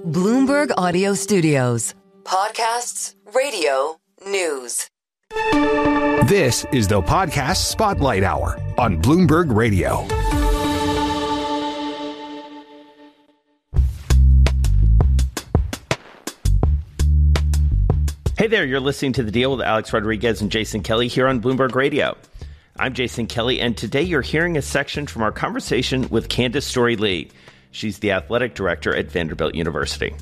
Bloomberg Audio Studios. Podcasts, radio, news. This is the Podcast Spotlight Hour on Bloomberg Radio. Hey there, you're listening to The Deal with Alex Rodriguez and Jason Kelly here on Bloomberg Radio. I'm Jason Kelly, and today you're hearing a section from our conversation with Candace Storey-Lee. She's the athletic director at Vanderbilt University.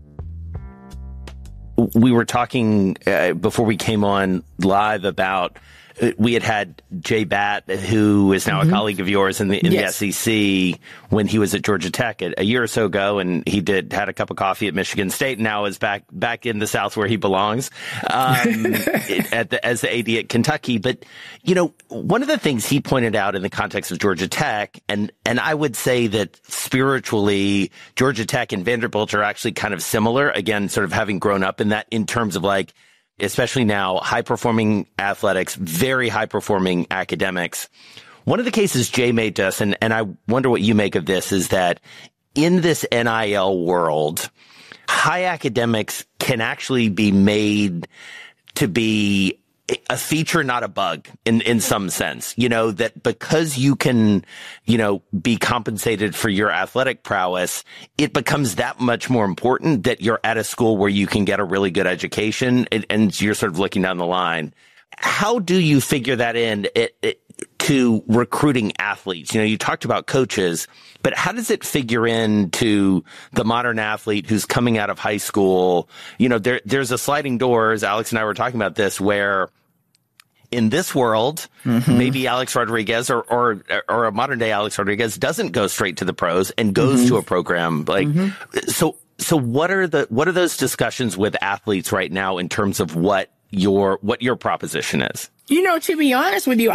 We were talking before we came on live about we had Jay Batt, who is now a colleague of yours in the SEC, when he was at Georgia Tech a year or so ago, and he had a cup of coffee at Michigan State, and now is back in the South where he belongs, as the AD at Kentucky. But one of the things he pointed out in the context of Georgia Tech, and I would say that spiritually, Georgia Tech and Vanderbilt are actually kind of similar. Again, sort of having grown up in that, in terms of especially now, high-performing athletics, very high-performing academics. One of the cases Jay made to us, and I wonder what you make of this, is that in this NIL world, high academics can actually be made to be a feature, not a bug, in some sense. That because you can, be compensated for your athletic prowess, it becomes that much more important that you're at a school where you can get a really good education, and you're sort of looking down the line. How do you figure that in to recruiting athletes? You talked about coaches, but how does it figure into the modern athlete who's coming out of high school? There's a sliding doors. Alex and I were talking about this, where in this world, maybe Alex Rodriguez or a modern day Alex Rodriguez doesn't go straight to the pros and goes to a program So what are those discussions with athletes right now in terms of what your proposition is? To be honest with you,